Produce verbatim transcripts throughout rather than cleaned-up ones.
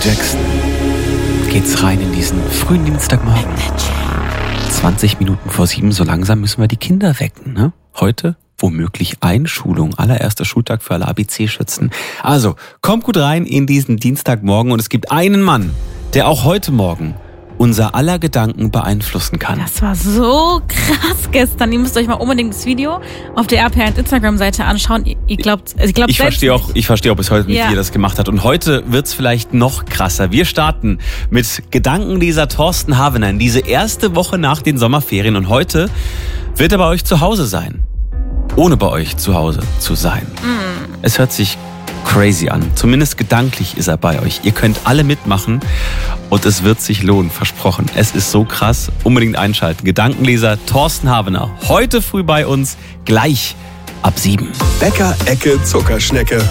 Jackson geht's rein in diesen frühen Dienstagmorgen. zwanzig Minuten vor sieben, so langsam müssen wir die Kinder wecken, ne? Heute womöglich Einschulung, allererster Schultag für alle A B C-Schützen. Also, kommt gut rein in diesen Dienstagmorgen und es gibt einen Mann, der auch heute Morgen unser aller Gedanken beeinflussen kann. Das war so krass gestern. Ihr müsst euch mal unbedingt das Video auf der R P eins Instagram-Seite anschauen. Ihr glaubt, ich glaube Ich verstehe auch, ich verstehe auch bis heute nicht, Ja. wie ihr das gemacht hat. Und heute wird's vielleicht noch krasser. Wir starten mit Gedankenleser Thorsten Havener in diese erste Woche nach den Sommerferien. Und heute wird er bei euch zu Hause sein. Ohne bei euch zu Hause zu sein. Mm. Es hört sich crazy an. Zumindest gedanklich ist er bei euch. Ihr könnt alle mitmachen und es wird sich lohnen, versprochen. Es ist so krass. Unbedingt einschalten. Gedankenleser Thorsten Havener. Heute früh bei uns, gleich ab sieben. Bäcker Ecke Zuckerschnecke.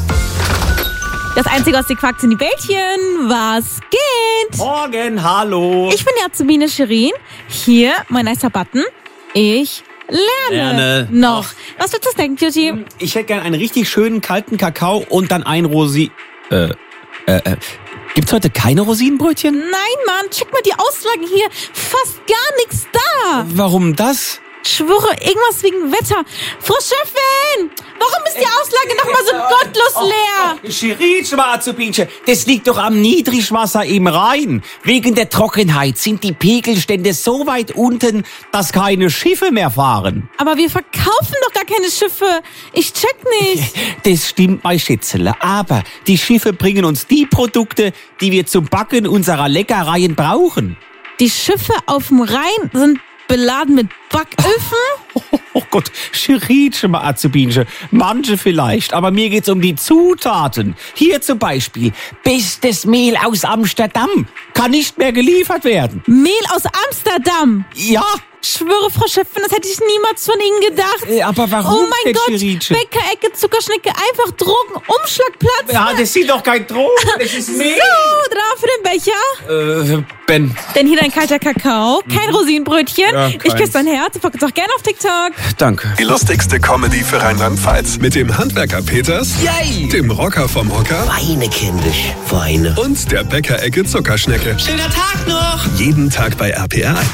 Das Einzige, was die quackt, sind die Bällchen. Was geht? Morgen, hallo. Ich bin die Azubine Shirin. Hier, mein nicer Button. Ich lerne, Lerne. noch. Was willst du denken, Beauty? Ich hätte gern einen richtig schönen kalten Kakao und dann ein Rosi... Äh, äh, äh. Gibt's heute keine Rosinenbrötchen? Nein, Mann, check mal die Auslagen hier. Fast gar nichts da. Warum das? Ich schwöre, irgendwas wegen Wetter. Frau Chefin, warum ist die Auslage nochmal so gottlos leer? Shirin, Schwarzubinche, das liegt doch am Niedrigwasser im Rhein. Wegen der Trockenheit sind die Pegelstände so weit unten, dass keine Schiffe mehr fahren. Aber wir verkaufen doch gar keine Schiffe. Ich check nicht. Das stimmt, mein Schätzele. Aber die Schiffe bringen uns die Produkte, die wir zum Backen unserer Leckereien brauchen. Die Schiffe auf dem Rhein sind beladen mit Backöfen? Oh, oh Gott, Shirin, Schwarzubinche, manche vielleicht, aber mir geht's um die Zutaten. Hier zum Beispiel, bestes Mehl aus Amsterdam kann nicht mehr geliefert werden. Mehl aus Amsterdam. Ja, Ich schwöre, Frau Chefin, das hätte ich niemals von Ihnen gedacht. Äh, aber warum Oh mein denn, Gott, Shirinche? Bäckerecke, Zuckerschnecke, einfach Drogen, Umschlagplatz. Ja, das sind doch kein Drogen, das ist Mehl. So, drauf für den Becher. Äh, Ben. Denn hier dein kalter Kakao, kein Rosinenbrötchen. Ja, ich keins. küsse dein Herz, ich folge uns auch gerne auf TikTok. Danke. Die lustigste Comedy für Rheinland-Pfalz. Mit dem Handwerker Peters, Yay! dem Rocker vom Hocker Weine, kindisch, Weine. und der Bäcker Ecke Zuckerschnecke. Schöner Tag noch! Jeden Tag bei R P R eins.